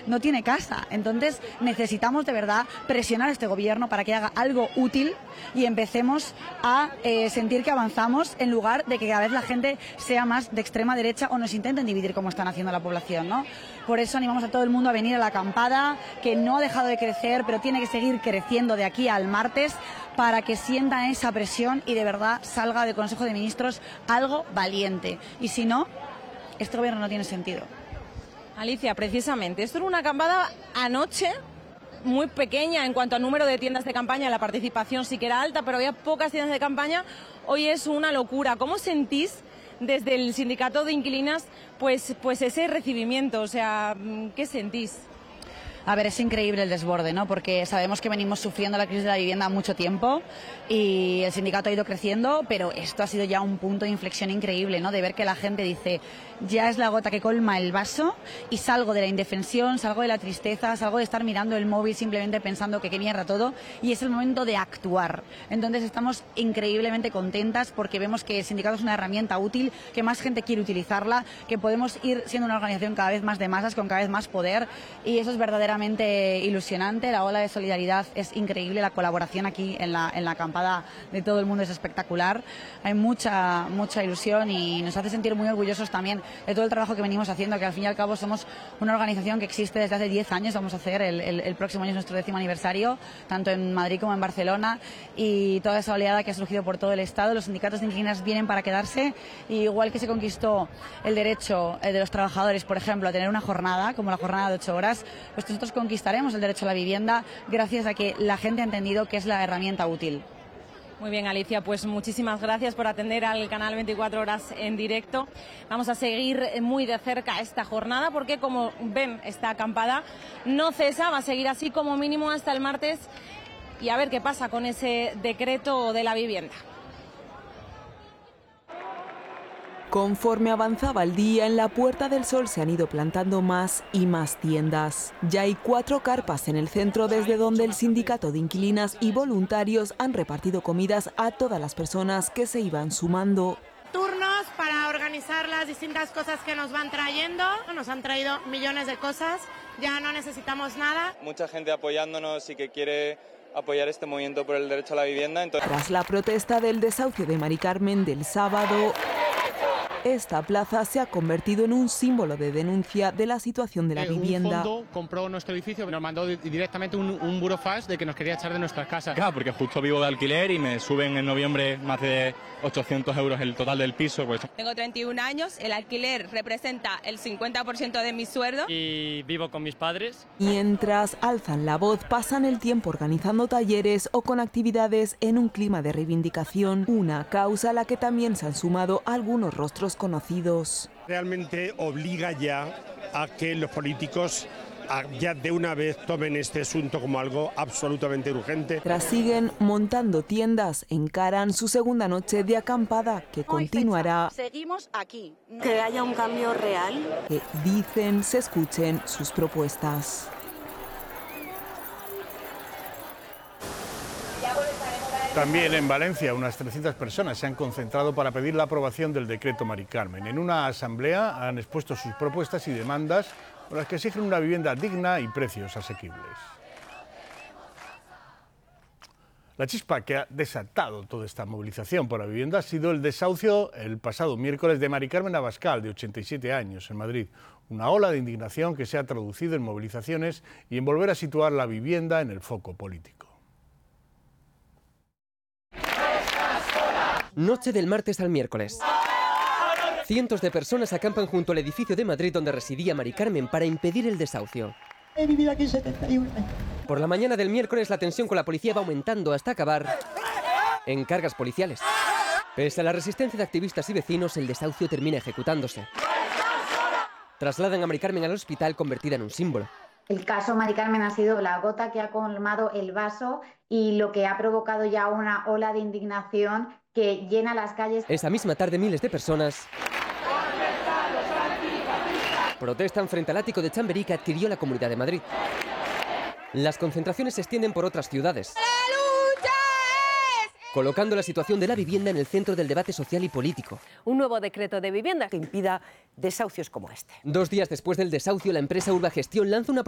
no tiene casa. Entonces necesitamos de verdad presionar a este gobierno para que haga algo útil y empecemos a sentir que avanzamos en lugar de que cada vez la gente sea más de extrema derecha o nos intenten dividir como están haciendo la población, ¿no? Por eso animamos a todo el mundo a venir a la acampada, que no ha dejado de crecer, pero tiene que seguir creciendo de aquí al martes para que sientan esa presión y de verdad salga del Consejo de Ministros algo valiente. Y si no, este gobierno no tiene sentido. Alicia, precisamente, esto era una acampada anoche muy pequeña en cuanto al número de tiendas de campaña, la participación sí que era alta, pero había pocas tiendas de campaña. Hoy es una locura. ¿Cómo sentís desde el sindicato de inquilinas pues ese recibimiento? O sea, ¿qué sentís? A ver, es increíble el desborde, ¿no? Porque sabemos que venimos sufriendo la crisis de la vivienda mucho tiempo y el sindicato ha ido creciendo, pero esto ha sido ya un punto de inflexión increíble, ¿no? De ver que la gente dice, ya es la gota que colma el vaso y salgo de la indefensión, salgo de la tristeza, salgo de estar mirando el móvil simplemente pensando que qué mierda todo y es el momento de actuar. Entonces estamos increíblemente contentas porque vemos que el sindicato es una herramienta útil, que más gente quiere utilizarla, que podemos ir siendo una organización cada vez más de masas, con cada vez más poder y eso es verdaderamente ilusionante. La ola de solidaridad es increíble, la colaboración aquí en la acampada de todo el mundo es espectacular. Hay mucha ilusión y nos hace sentir muy orgullosos también de todo el trabajo que venimos haciendo, que al fin y al cabo somos una organización que existe desde hace 10 años, vamos a hacer el próximo año es nuestro 10º aniversario, tanto en Madrid como en Barcelona y toda esa oleada que ha surgido por todo el Estado. Los sindicatos de inquilinas vienen para quedarse y igual que se conquistó el derecho de los trabajadores, por ejemplo, a tener una jornada, como la jornada de 8 horas, pues nosotros conquistaremos el derecho a la vivienda gracias a que la gente ha entendido que es la herramienta útil. Muy bien, Alicia, pues muchísimas gracias por atender al canal 24 horas en directo. Vamos a seguir muy de cerca esta jornada porque, como ven, esta acampada no cesa, va a seguir así como mínimo hasta el martes y a ver qué pasa con ese decreto de la vivienda. Conforme avanzaba el día, en la Puerta del Sol se han ido plantando más y más tiendas. Ya hay 4 carpas en el centro desde donde el sindicato de inquilinas y voluntarios han repartido comidas a todas las personas que se iban sumando. Turnos para organizar las distintas cosas que nos van trayendo. Nos han traído millones de cosas, ya no necesitamos nada. Mucha gente apoyándonos y que quiere apoyar este movimiento por el derecho a la vivienda. Tras la protesta del desahucio de Mari Carmen del sábado, esta plaza se ha convertido en un símbolo de denuncia de la situación de la vivienda. Un fondo compró nuestro edificio y nos mandó directamente un burofax de que nos quería echar de nuestras casas. Claro, porque justo vivo de alquiler y me suben en noviembre más de 800 euros el total del piso. Pues. Tengo 31 años, el alquiler representa el 50% de mi sueldo. Y vivo con mis padres. Mientras alzan la voz, pasan el tiempo organizando talleres o con actividades en un clima de reivindicación, una causa a la que también se han sumado algunos rostros conocidos. Realmente obliga ya a que los políticos ya de una vez tomen este asunto como algo absolutamente urgente. Tras siguen montando tiendas, encaran su segunda noche de acampada que continuará. Seguimos aquí. Que haya un cambio real. Que dicen se escuchen sus propuestas. También en Valencia, unas 300 personas se han concentrado para pedir la aprobación del decreto Mari Carmen. En una asamblea han expuesto sus propuestas y demandas con las que exigen una vivienda digna y precios asequibles. La chispa que ha desatado toda esta movilización por la vivienda ha sido el desahucio el pasado miércoles de Mari Carmen Abascal, de 87 años, en Madrid. Una ola de indignación que se ha traducido en movilizaciones y en volver a situar la vivienda en el foco político. Noche del martes al miércoles. Cientos de personas acampan junto al edificio de Madrid donde residía Mari Carmen para impedir el desahucio. He vivido aquí 71 años. Por la mañana del miércoles la tensión con la policía va aumentando hasta acabar en cargas policiales. Pese a la resistencia de activistas y vecinos, el desahucio termina ejecutándose. Trasladan a Mari Carmen al hospital convertida en un símbolo. El caso Mari Carmen ha sido la gota que ha colmado el vaso y lo que ha provocado ya una ola de indignación que llena las calles. Esa misma tarde miles de personas protestan frente al ático de Chamberí que adquirió la Comunidad de Madrid. Las concentraciones se extienden por otras ciudades, colocando la situación de la vivienda en el centro del debate social y político. Un nuevo decreto de vivienda que impida desahucios como este. 2 días después del desahucio, la empresa Urba Gestión lanza una